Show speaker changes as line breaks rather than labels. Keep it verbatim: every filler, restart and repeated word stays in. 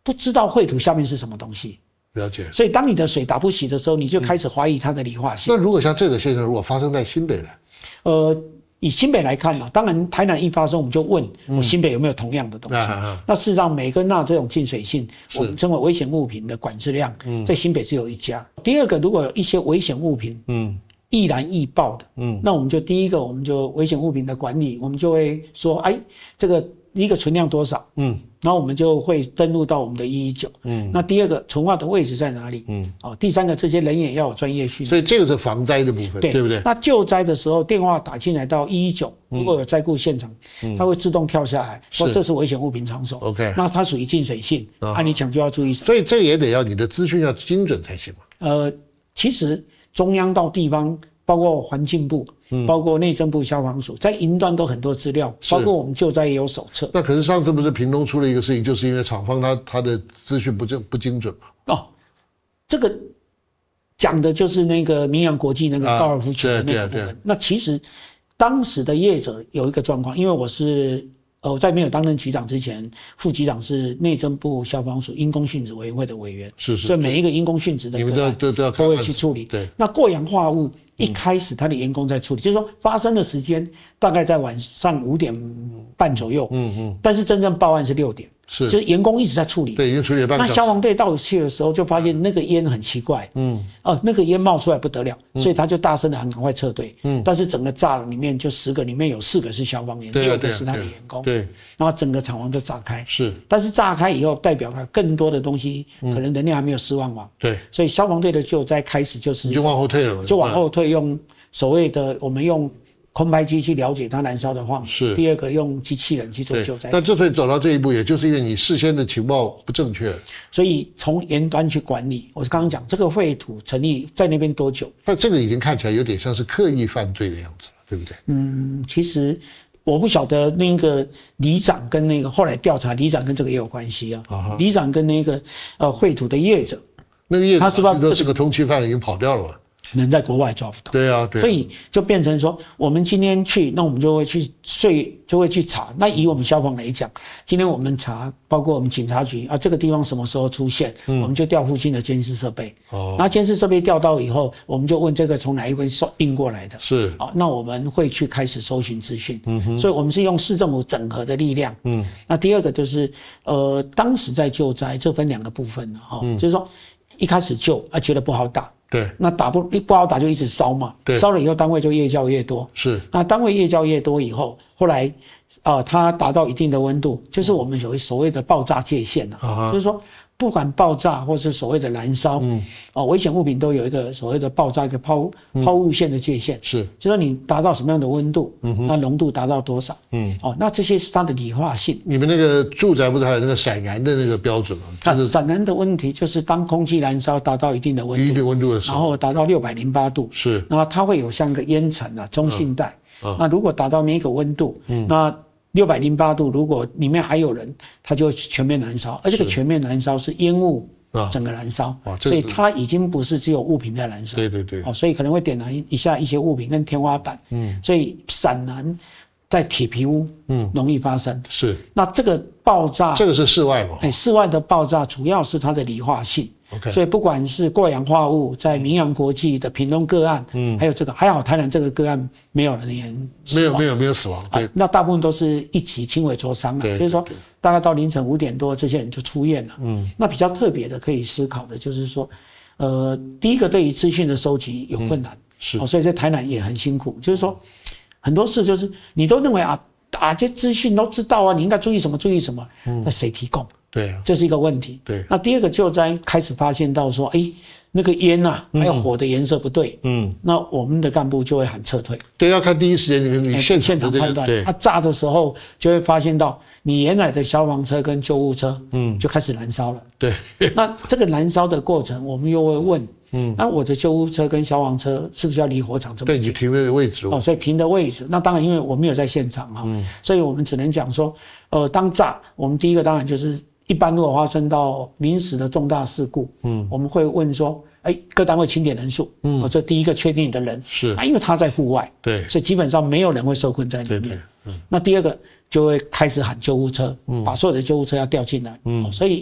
不知道绘土下面是什么东西。
了解。
所以当你的水打不洗的时候，你就开始怀疑它的理化性。
那如果像这个现象，如果发生在新北呢？
呃，以新北来看呢、啊，当然台南一发生，我们就问我新北有没有同样的东西。嗯啊、那事实上，美根纳这种净水性，我们称为危险物品的管制量，在新北只有一家。第二个，如果有一些危险物品，嗯，易燃易爆的，嗯，那我们就第一个，我们就危险物品的管理，我们就会说，哎，这个一个存量多少，嗯。然后我们就会登录到我们的一一九，嗯，那第二个存化的位置在哪里？嗯，哦，第三个这些人也要有专业训练，
所以这个是防灾的部分，对，对不对？
那救灾的时候，电话打进来到一一九，如果有灾故现场，嗯，它会自动跳下来，说这是危险物品场所
，OK， 那
它属于净水性，啊，啊你抢救要注意什么？
所以这也得要你的资讯要精准才行嘛。
呃，其实中央到地方，包括环境部。嗯、包括内政部消防署在云端都很多资料，包括我们救灾也有手册。
那可是上次不是屏东出了一个事情，就是因为厂方他他的资讯不正不精准嘛？哦，
这个讲的就是那个明阳国际那个高尔夫球的那个部分。啊、那其实当时的业者有一个状况，因为我是呃在没有担任局长之前，副局长是内政部消防署因公殉职委员会的委员，
是是，
所以每一个因公殉职的个案都都都会去处理。
对，
那过氧化物。一开始他的员工在处理，就是说发生的时间大概在晚上五点半左右，嗯嗯，但是真正报案是六点，是，就是员工一直在处理，
对，已经处理了半个小时。
那消防队到去的时候就发现那个烟很奇怪，嗯，哦，那个烟冒出来不得了，嗯、所以他就大声的喊赶快撤退，嗯，但是整个栅栏里面就十个里面有四个是消防员，六个是他的员工，对，然后整个厂房就炸开，是，但是炸开以后代表了更多的东西，可能能量还没有释放完，对，所以消防队的救灾开始就是
就往后退了，
就往后退用。所谓的我们用空拍机去了解它燃烧的况，是第二个用机器人去做救灾。
那之所以走到这一步，也就是因为你事先的情报不正确，
所以从源端去管理。我刚刚讲这个废土成立在那边多久？
但这个已经看起来有点像是刻意犯罪的样子了，对不对？
嗯，其实我不晓得那个里长跟那个后来调查里长跟这个也有关系啊。啊里长跟那个呃废土的业者，
那个业者他是不是说是个通缉犯已经跑掉了嘛？
能在国外抓不到，
对啊，对啊，
所以就变成说，我们今天去，那我们就会去税，就会去查。那以我们消防来讲，今天我们查，包括我们警察局啊，这个地方什么时候出现，嗯、我们就调附近的监视设备。哦，那监视设备调到以后，我们就问这个从哪一位运过来的，是啊，那我们会去开始搜寻资讯。嗯哼，所以我们是用市政府整合的力量。嗯，那第二个就是，呃，当时在救灾，这分两个部分了哈，嗯、就是说一开始救啊，觉得不好打。对，那打不不好打就一直烧嘛，对，烧了以后单位就越叫越多，是，那单位越叫越多以后，后来，啊、呃，它达到一定的温度，就是我们有所谓的爆炸界限了、啊，就是说不管爆炸或是所谓的燃烧，嗯，哦，危险物品都有一个所谓的爆炸一个抛抛物线的界限，是，就是说你达到什么样的温度，嗯，那浓度达到多少，嗯，哦，那这些是它的理化性。
你们那个住宅不是还有那个闪燃的那个标准吗？
就是、闪燃的问题就是当空气燃烧达到一定的温度，
一定温度的时候，
然后达到六百零八度，是，然后它会有像个烟尘啊中性带，嗯嗯、那如果达到那个温度，嗯，那六百零八度，如果里面还有人，它就会全面燃烧，而这个全面燃烧是烟雾整个燃烧，啊、所以它已经不是只有物品在燃烧，对对对，哦，所以可能会点燃一下一些物品跟天花板，嗯，所以闪燃在铁皮屋，嗯，容易发生，是，那这个爆炸，
这个是室外嘛？
哎，室外的爆炸主要是它的理化性。Okay. 所以不管是过氧化物在明阳国际的屏东个案，嗯，还有这个还好台南这个个案没有人员死亡，
没有没有没有死亡，对、
啊，那大部分都是一级轻微灼伤啊，就是说大概到凌晨五点多这些人就出院了，嗯，那比较特别的可以思考的就是说，呃，第一个对于资讯的收集有困难，嗯、是、哦，所以在台南也很辛苦，就是说很多事就是你都认为啊啊这资讯都知道啊，你应该注意什么注意什么，嗯，那谁提供？对啊，这是一个问题。对，那第二个救灾开始发现到说，哎，那个烟呐、啊，还有火的颜色不对，嗯，那我们的干部就会喊撤退。
对，要看第一时间你你现场的、这个、
现场判断。对，他炸的时候就会发现到你原来的消防车跟救护车，嗯，就开始燃烧了。对，那这个燃烧的过程，我们又会问，嗯，那我的救护车跟消防车是不是要离火场这么近？
对，你停的位置
哦，所以停的位置，那当然因为我没有在现场啊，嗯，所以我们只能讲说，呃，当炸，我们第一个当然就是。一般如果发生到临时的重大事故，嗯，我们会问说，哎，各单位清点人数，嗯，我这第一个确定你的人是啊，因为他在户外，对，所以基本上没有人会受困在里面。对对，嗯，那第二个就会开始喊救护车，嗯，把所有的救护车要调进来，嗯，所以。